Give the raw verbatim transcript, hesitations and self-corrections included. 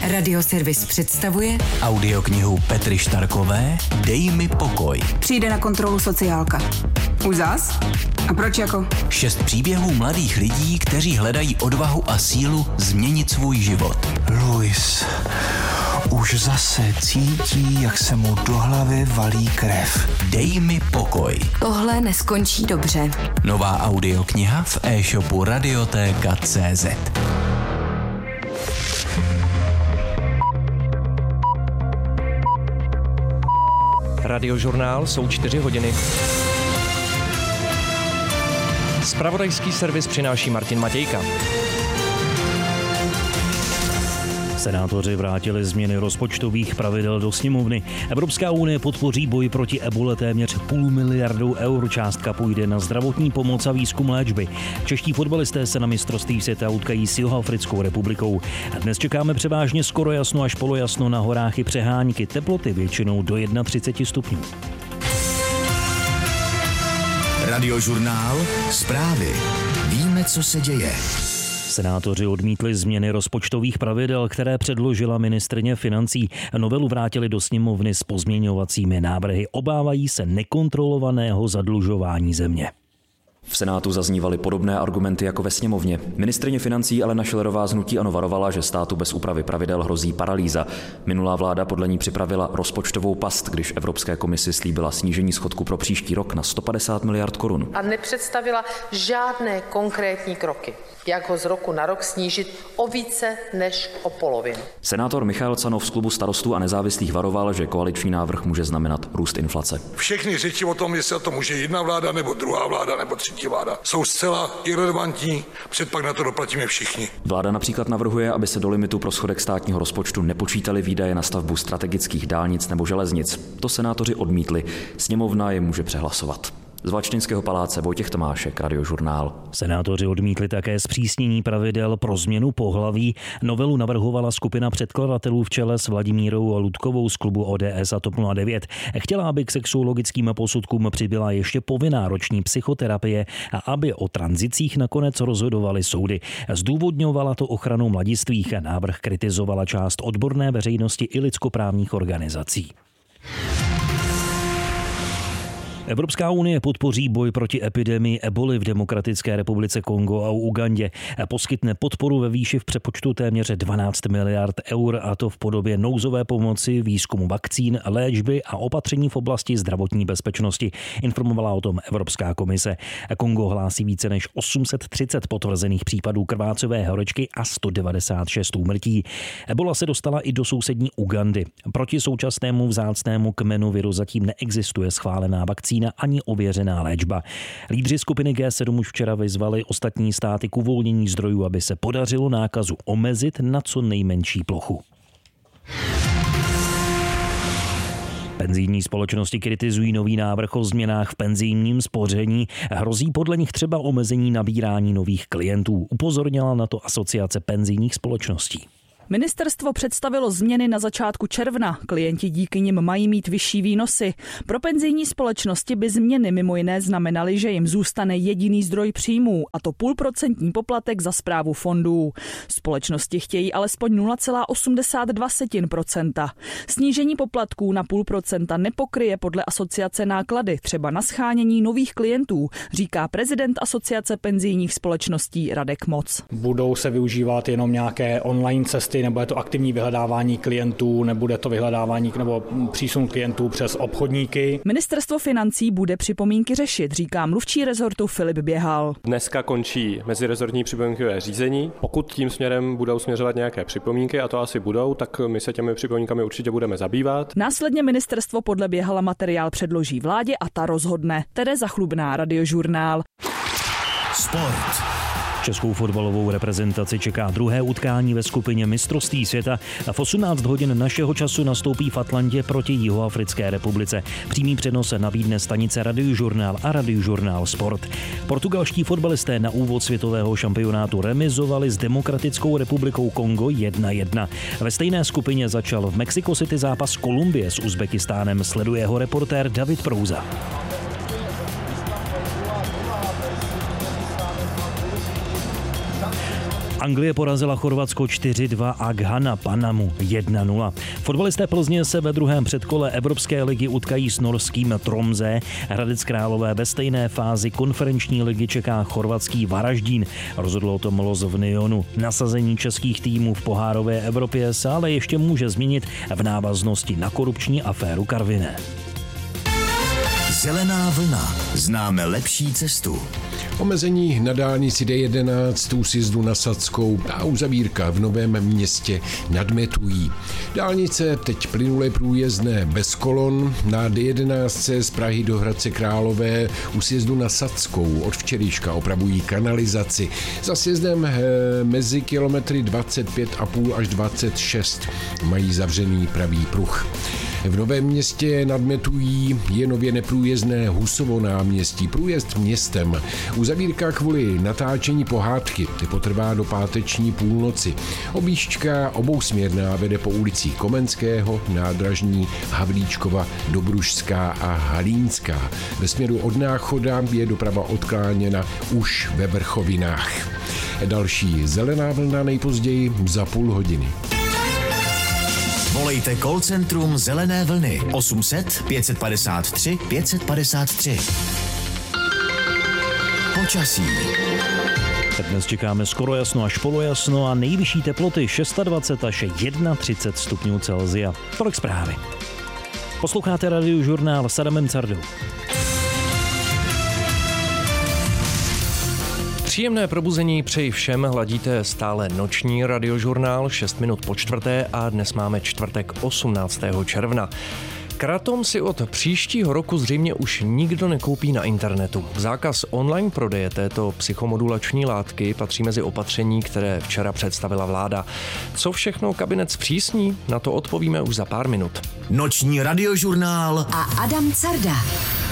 Radioservis představuje audioknihu Petry Štarkové Dej mi pokoj. Přijde na kontrolu sociálka. Už zas? A proč jako? Šest příběhů mladých lidí, kteří hledají odvahu a sílu změnit svůj život. Luis už zase cítí, jak se mu do hlavy valí krev. Dej mi pokoj. Tohle neskončí dobře. Nová audiokniha v e-shopu radiotéka tečka cé zet. Radiožurnál, jsou čtyři hodiny. Zpravodajský servis přináší Martin Matějka. Senátoři vrátili změny rozpočtových pravidel do sněmovny. Evropská unie podpoří boj proti ebole téměř půl miliardou eur. Částka půjde na zdravotní pomoc a výzkum léčby. Čeští fotbalisté se na mistrovství světa utkají s Jihoafrickou republikou. Dnes čekáme převážně skoro jasno až polojasno, na horách i přehánky. Teploty většinou do třicet jedna stupňů. Radiožurnál, zprávy. Víme, co se děje. Senátoři odmítli změny rozpočtových pravidel, které předložila ministryně financí. Novelu vrátili do sněmovny s pozměňovacími návrhy. Obávají se nekontrolovaného zadlužování země. V Senátu zaznívaly podobné argumenty jako ve sněmovně. Ministryně financí Alena Schillerová z hnutí ANO varovala, že státu bez úpravy pravidel hrozí paralýza. Minulá vláda podle ní připravila rozpočtovou past, když Evropské komisi slíbila snížení schodku pro příští rok na sto padesát miliard korun. A nepředstavila žádné konkrétní kroky, jak ho z roku na rok snížit o více než o polovinu. Senátor Michael Canov z klubu Starostů a nezávislých varoval, že koaliční návrh může znamenat růst inflace. Všechny řeči o tom, jestli to může jedna vláda nebo druhá vláda nebo třetí vláda, jsou zcela irelevantní, před pak na to doplatíme všichni. Vláda například navrhuje, aby se do limitu pro schodek státního rozpočtu nepočítaly výdaje na stavbu strategických dálnic nebo železnic. To senátoři odmítli. Sněmovna je může přehlasovat. Z Valštejnského paláce Vojtěch Tomášek, Radiožurnál. Senátoři odmítli také zpřísnění pravidel pro změnu pohlaví. Novelu navrhovala skupina předkladatelů v čele s Vladimírou Ludkovou z klubu O D S a T O P nula devět. Chtěla, aby k sexuologickým posudkům přibyla ještě povinná roční psychoterapie a aby o tranzicích nakonec rozhodovaly soudy. Zdůvodňovala to ochranou mladistvých. Návrh kritizovala část odborné veřejnosti i lidskoprávních organizací. Evropská unie podpoří boj proti epidemii eboly v Demokratické republice Kongo a Ugandě. Poskytne podporu ve výši v přepočtu téměř dvanáct miliard eur, a to v podobě nouzové pomoci, výzkumu vakcín, léčby a opatření v oblasti zdravotní bezpečnosti, informovala o tom Evropská komise. Kongo hlásí více než osm set třicet potvrzených případů krvácové horečky a sto devadesát šest úmrtí. Ebola se dostala i do sousední Ugandy. Proti současnému vzácnému kmenu viru zatím neexistuje schválená vakcína ani ověřená léčba. Lídři skupiny G sedm už včera vyzvali ostatní státy k uvolnění zdrojů, aby se podařilo nákazu omezit na co nejmenší plochu. Penzijní společnosti kritizují nový návrh o změnách v penzijním spoření. Hrozí podle nich třeba omezení nabírání nových klientů. Upozornila na to Asociace penzijních společností. Ministerstvo představilo změny na začátku června. Klienti díky nim mají mít vyšší výnosy. Pro penzijní společnosti by změny mimo jiné znamenaly, že jim zůstane jediný zdroj příjmů, a to půlprocentní poplatek za správu fondů. Společnosti chtějí alespoň nula celá osmdesát dva procenta. Snížení poplatků na půl procenta nepokryje podle asociace náklady, třeba na shánění nových klientů, říká prezident Asociace penzijních společností Radek Moc. Budou se využívat jenom nějaké online cesty, nebo je to aktivní vyhledávání klientů, nebude to vyhledávání nebo přísun klientů přes obchodníky. Ministerstvo financí bude připomínky řešit, říká mluvčí rezortu Filip Běhal. Dneska končí mezirezortní připomínkové řízení. Pokud tím směrem budou směřovat nějaké připomínky, a to asi budou, tak my se těmi připomínkami určitě budeme zabývat. Následně ministerstvo podle Běhala materiál předloží vládě a ta rozhodne. Tereza Chlubná, Radiožurnál. Sport. Českou fotbalovou reprezentaci čeká druhé utkání ve skupině mistrovství světa a v osmnáct hodin našeho času nastoupí v Atlantě proti Jihoafrické republice. Přímý přenos nabídne stanice Radiožurnál a Radiožurnál Sport. Portugalští fotbalisté na úvod světového šampionátu remizovali s Demokratickou republikou Kongo jedna jedna. Ve stejné skupině začal v Mexico City zápas Kolumbie s Uzbekistánem, sleduje ho reportér David Prouza. Anglie porazila Chorvatsko čtyři dva a Ghana Panamu jedna nula. Fotbalisté Plzně se ve druhém předkole Evropské ligy utkají s norským Tromsø. Hradec Králové ve stejné fázi konferenční ligy čeká chorvatský Varaždín. Rozhodlo o tom los v Nyonu. Nasazení českých týmů v pohárové Evropě se ale ještě může změnit v návaznosti na korupční aféru Karviné. Zelená vlna. Známe lepší cestu. Omezení na dálnici D jedenáct u sjezdu na Sadskou a uzavírka v Novém Městě nad Metují. Dálnice teď plynule průjezdné bez kolon. Na D jedenáct z Prahy do Hradce Králové u sjezdu na Sadskou od včerejška opravují kanalizaci. Za sjezdem mezi kilometry dvacet pět a půl až dvacet šest mají zavřený pravý pruh. V Novém Městě nad Metují je nově neprůjezdné Husovo náměstí. Průjezd městem. Uzavírka kvůli natáčení pohádky potrvá do páteční půlnoci. Objížďka obousměrná vede po ulicích Komenského, Nádražní, Havlíčkova, Dobružská a Halínská. Ve směru od Náchoda je doprava odkláněna už ve Vrchovinách. Další zelená vlna nejpozději za půl hodiny. Volejte call centrum Zelené vlny osm set pět padesát tři pět padesát tři. Počasí. Dnes čekáme skoro jasno až polojasno a nejvyšší teploty dvacet šest až třicet jedna stupňů Celsia. Tolik zprávy. Posloucháte Radiožurnál s Adamem Cardou. Příjemné probuzení přeji všem, hladíte stále noční Radiožurnál, šest minut po čtvrté a dnes máme čtvrtek osmnáctého června. Kratom si od příštího roku zřejmě už nikdo nekoupí na internetu. Zákaz online prodeje této psychomodulační látky patří mezi opatření, které včera představila vláda. Co všechno kabinet zpřísní? Na to odpovíme už za pár minut. Noční Radiožurnál a Adam Carda.